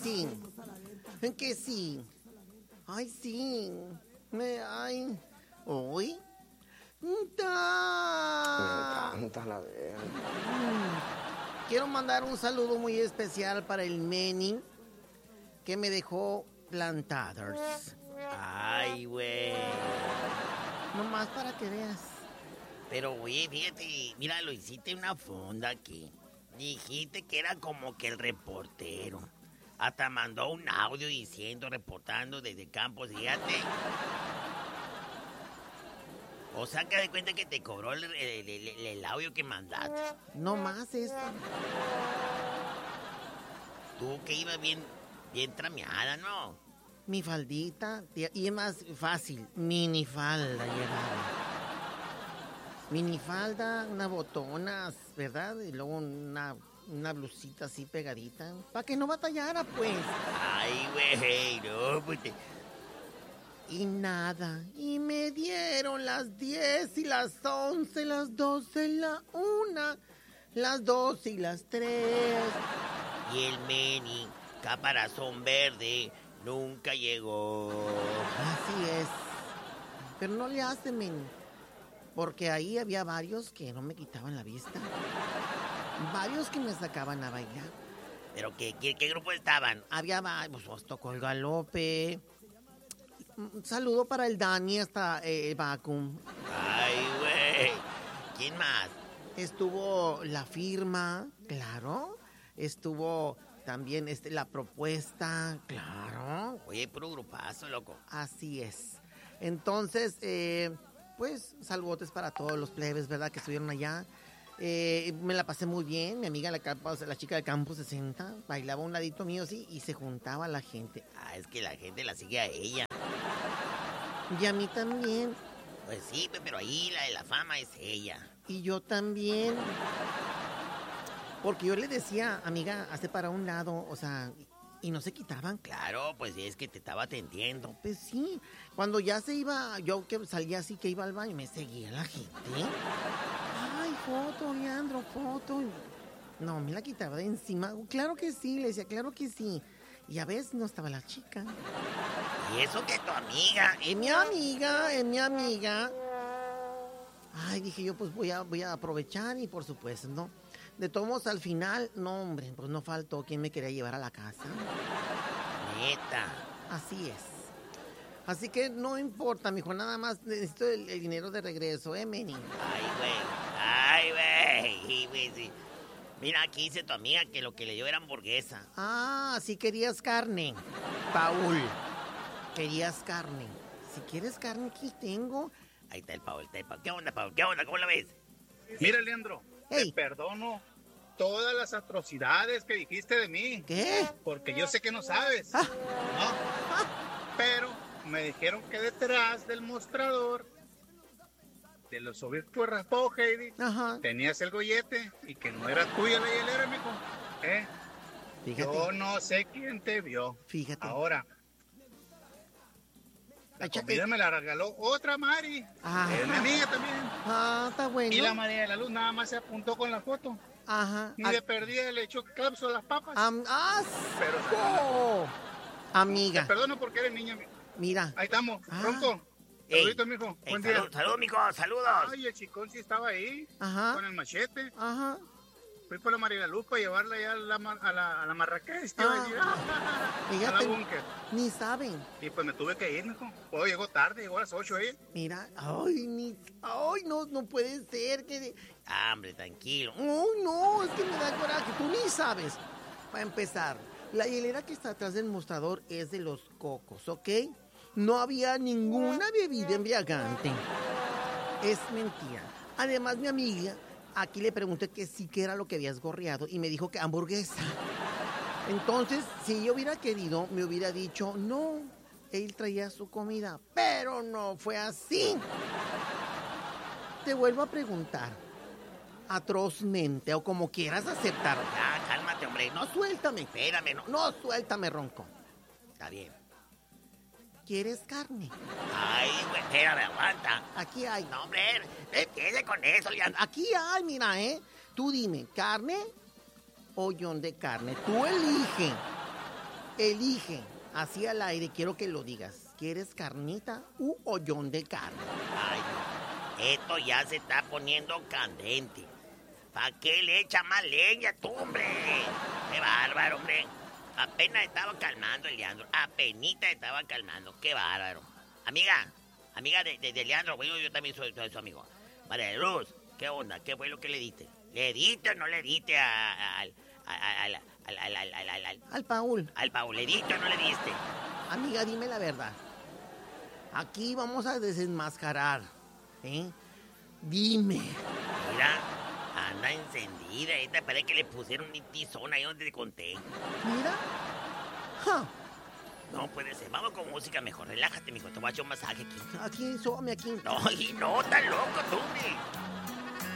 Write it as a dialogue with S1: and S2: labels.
S1: sí. ¿En qué sí? Ay, sí. Ay. ¿Hoy?
S2: Me encanta la verga.
S1: Quiero mandar un saludo muy especial para el Manny, que me dejó plantados.
S3: Ay, güey.
S1: Nomás para que veas.
S3: Pero, güey, fíjate, mira, lo hiciste una fonda aquí. Dijiste que era como que el reportero. Hasta mandó un audio diciendo, reportando desde Campos, fíjate. O sea, que de cuenta que te cobró el audio que mandaste.
S1: No más eso.
S3: Tú que ibas bien trameada, ¿no?
S1: Mi faldita, tía, y es más fácil, minifalda llevaba. Minifalda, unas botonas, ¿verdad? Y luego una blusita así pegadita, para que no batallara, pues.
S3: Ay, güey, no, pues
S1: Y nada, y me dieron las 10 y las 11, las 12, la 1, las 2 y las 3.
S3: Y el Manny, caparazón verde, nunca llegó.
S1: Así es. Pero no le hace, men. Porque ahí había varios que no me quitaban la vista. Varios que me sacaban a bailar.
S3: ¿Pero qué grupo estaban?
S1: Había pues tocó el galope. Un saludo para el Dani hasta el Vacuum.
S3: Ay, güey. ¿Quién más?
S1: Estuvo La Firma, claro. Estuvo también La Propuesta, claro.
S3: Oye, puro grupazo, loco.
S1: Así es. Entonces, pues, saludotes para todos los plebes, ¿verdad? Que estuvieron allá. Me la pasé muy bien. Mi amiga, la chica del Campo 60, bailaba a un ladito mío, sí, y se juntaba la gente.
S3: Ah, es que la gente la sigue a ella.
S1: Y a mí también.
S3: Pues sí, pero ahí la de la fama es ella.
S1: Y yo también. Porque yo le decía, amiga, hazte para un lado, o sea, y no se quitaban.
S3: Claro, pues es que te estaba atendiendo.
S1: Pues sí, cuando ya se iba, yo que salía así, que iba al baño, me seguía la gente. Ay, foto, Leandro, foto. No, me la quitaba de encima. Claro que sí, le decía, claro que sí. Y a veces no estaba la chica.
S3: ¿Y eso que tu amiga?
S1: Es mi amiga, es mi amiga. Ay, dije yo, pues voy a aprovechar y por supuesto, ¿no? De todos modos, al final, no, hombre, pues no faltó quien me quería llevar a la casa.
S3: Neta.
S1: Así es. Así que no importa, mijo, nada más necesito el dinero de regreso, Manny?
S3: Ay, güey, sí. Mira, aquí dice tu amiga que lo que le dio era hamburguesa.
S1: Ah, si querías carne, Paul. Querías carne. Si quieres carne, aquí tengo.
S3: Ahí está el Paul, ¿Qué onda, Paul? ¿Qué onda? ¿Cómo la ves?
S4: Mira, Leandro,
S1: Hey.
S4: te perdono todas las atrocidades que dijiste de mí.
S1: ¿Qué?
S4: Porque yo sé que no sabes.
S1: Ah.
S4: ¿No? Pero me dijeron que detrás del mostrador de los obispos raspó, Heidi,
S1: Ajá.
S4: tenías el gollete y que no era tuya la hielera, mijo.
S1: Fíjate.
S4: Yo no sé quién te vio.
S1: Fíjate.
S4: Ahora, la
S1: Échate.
S4: comida me la regaló otra Mari.
S1: Ah.
S4: Es mi amiga también.
S1: Ah, está bueno.
S4: Y la María de la Luz nada más se apuntó con la foto.
S1: Ajá.
S4: Ni de perdida le echó clapso a las papas. Pero
S1: ¡Oh! Amiga.
S4: te perdono porque eres niña.
S1: Mira.
S4: Ahí estamos,
S1: Ah.
S4: Ronco.
S3: Ey.
S4: Saluditos, mijo. Buen día.
S3: Salud, mijo, saludos.
S4: Ay, el chicón sí estaba ahí.
S1: Ajá.
S4: Con el machete.
S1: Ajá.
S4: Fui por la María de la Luz para llevarla ya a la Marrakech. Que iba a decir, a la
S1: Fíjate,
S4: búnker.
S1: ni saben.
S4: Y pues me tuve que ir, mijo. Oh, llegó tarde, llegó a las 8 ella.
S1: Mira, no puede ser que...
S3: Ah, hombre, tranquilo.
S1: Ay, no, es que me da coraje, tú ni sabes. Para empezar, la hielera que está atrás del mostrador es de los cocos, ¿ok? No había ninguna bebida embriagante. Es mentira. Además, mi amiga, aquí le pregunté que sí que era lo que habías gorreado y me dijo que hamburguesa. Entonces, si yo hubiera querido, me hubiera dicho, no, él traía su comida, pero no fue así. Te vuelvo a preguntar, atrozmente, o como quieras aceptar.
S3: Ya, cálmate, hombre.
S1: No, suéltame.
S3: Espérame, no.
S1: No, suéltame, Ronco.
S3: Está bien.
S1: ¿Quieres carne?
S3: Ay, güey, espérame, aguanta.
S1: Aquí hay.
S3: No, hombre, empiece con eso, Leandro.
S1: Aquí hay, mira, Tú dime, ¿carne o guión de carne? Tú elige. Elige, así al aire, quiero que lo digas. ¿Quieres carnita u hoyón de carne?
S3: Ay, no. Esto ya se está poniendo candente. ¿Para qué le echa más leña tú, hombre? ¡Qué bárbaro, hombre! Apenas estaba calmando el Leandro. Apenita estaba calmando. ¡Qué bárbaro! Amiga de Leandro, bueno, yo también soy su amigo. María Luz, ¿qué onda? ¿Qué fue lo que le diste? ¿Le diste o no le diste al
S1: Paul?
S3: Al Paul, ¿le diste o no le diste?
S1: Amiga, dime la verdad. Aquí vamos a desenmascarar, ¿eh? Dime.
S3: Mira, anda encendida. Esta parece que le pusieron un tizón ahí donde te conté.
S1: Mira. ¡Ja!
S3: No puede ser. Vamos con música mejor. Relájate, mijo. Te voy a hacer un masaje aquí.
S1: Aquí, sóbame aquí.
S3: No, y no, tan loco tú, hombre.